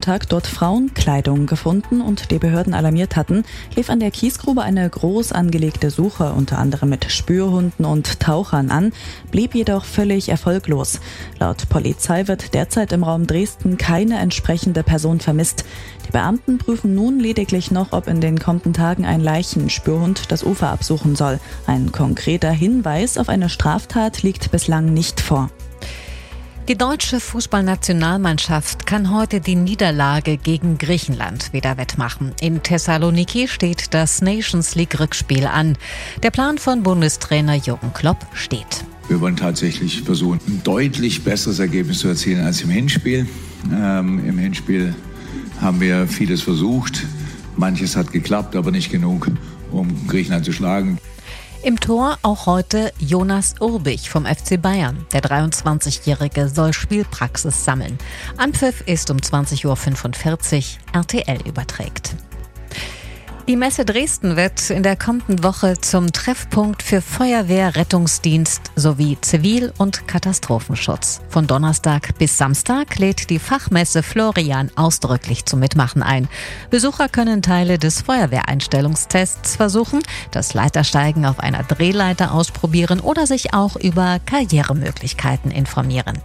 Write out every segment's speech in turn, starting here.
Freitag dort Frauenkleidung gefunden und die Behörden alarmiert hatten, lief an der Kiesgrube eine groß angelegte Suche, unter anderem mit Spürhunden und Tauchern an, blieb jedoch völlig erfolglos. Laut Polizei wird derzeit im Raum Dresden keine entsprechende Person vermisst. Die Beamten prüfen nun lediglich noch, ob in den kommenden Tagen ein Leichenspürhund das Ufer absuchen soll. Ein konkreter Hinweis auf eine Straftat liegt bislang nicht vor. Die deutsche Fußballnationalmannschaft kann heute die Niederlage gegen Griechenland wieder wettmachen. In Thessaloniki steht das Nations-League-Rückspiel an. Der Plan von Bundestrainer Jürgen Klopp steht. Wir wollen tatsächlich versuchen, ein deutlich besseres Ergebnis zu erzielen als im Hinspiel. Im Hinspiel haben wir vieles versucht. Manches hat geklappt, aber nicht genug, um Griechenland zu schlagen. Im Tor auch heute Jonas Urbich vom FC Bayern. Der 23-Jährige soll Spielpraxis sammeln. Anpfiff ist um 20.45 Uhr, RTL überträgt. Die Messe Dresden wird in der kommenden Woche zum Treffpunkt für Feuerwehr, Rettungsdienst sowie Zivil- und Katastrophenschutz. Von Donnerstag bis Samstag lädt die Fachmesse Florian ausdrücklich zum Mitmachen ein. Besucher können Teile des Feuerwehreinstellungstests versuchen, das Leitersteigen auf einer Drehleiter ausprobieren oder sich auch über Karrieremöglichkeiten informieren.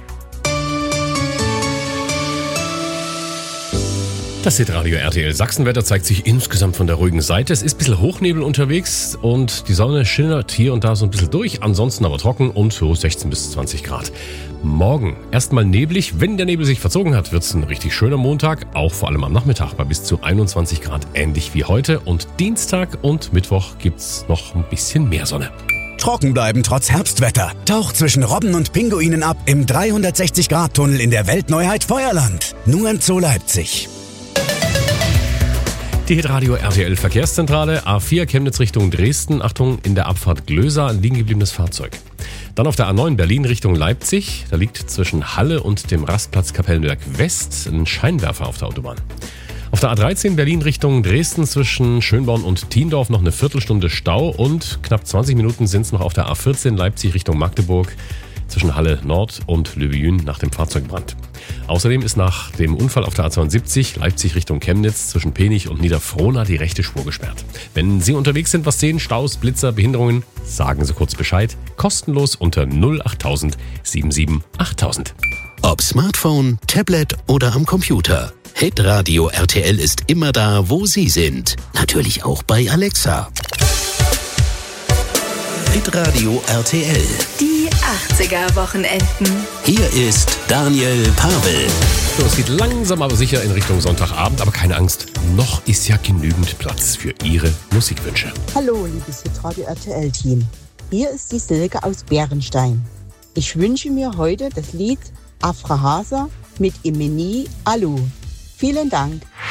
Das Hitradio RTL Sachsenwetter zeigt sich insgesamt von der ruhigen Seite. Es ist ein bisschen Hochnebel unterwegs und die Sonne schillert hier und da so ein bisschen durch. Ansonsten aber trocken und so 16 bis 20 Grad. Morgen erstmal neblig. Wenn der Nebel sich verzogen hat, wird es ein richtig schöner Montag. Auch vor allem am Nachmittag bei bis zu 21 Grad, ähnlich wie heute. Und Dienstag und Mittwoch gibt's noch ein bisschen mehr Sonne. Trocken bleiben trotz Herbstwetter. Taucht zwischen Robben und Pinguinen ab im 360-Grad-Tunnel in der Weltneuheit Feuerland. Nur im Zoo Leipzig. Die Hitradio RTL Verkehrszentrale, A4 Chemnitz Richtung Dresden. Achtung, in der Abfahrt Glösa ein liegen gebliebenes Fahrzeug. Dann auf der A9 Berlin Richtung Leipzig. Da liegt zwischen Halle und dem Rastplatz Kapellenberg West ein Scheinwerfer auf der Autobahn. Auf der A13 Berlin Richtung Dresden zwischen Schönborn und Thiendorf noch eine Viertelstunde Stau und knapp 20 Minuten sind es noch auf der A14 Leipzig Richtung Magdeburg zwischen Halle Nord und Löbejün nach dem Fahrzeugbrand. Außerdem ist nach dem Unfall auf der A72 Leipzig Richtung Chemnitz zwischen Penich und Niederfrohna die rechte Spur gesperrt. Wenn Sie unterwegs sind, was sehen, Staus, Blitzer, Behinderungen, sagen Sie kurz Bescheid. Kostenlos unter 08000 77 8000. Ob Smartphone, Tablet oder am Computer. Hitradio RTL ist immer da, wo Sie sind. Natürlich auch bei Alexa. Hitradio RTL. Die 80er-Wochenenden. Hier ist Daniel Pavel. So, es geht langsam aber sicher in Richtung Sonntagabend, aber keine Angst, noch ist ja genügend Platz für Ihre Musikwünsche. Hallo, liebes Hitradio RTL-Team. Hier ist die Silke aus Bärenstein. Ich wünsche mir heute das Lied Afra Hasa mit Imeni Alu. Vielen Dank.